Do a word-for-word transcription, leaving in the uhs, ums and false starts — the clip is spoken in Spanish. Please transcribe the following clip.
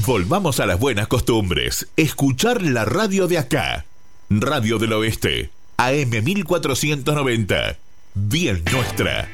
Volvamos a las buenas costumbres. Escuchar la radio de acá. Radio del Oeste. A M mil cuatrocientos noventa. Bien nuestra.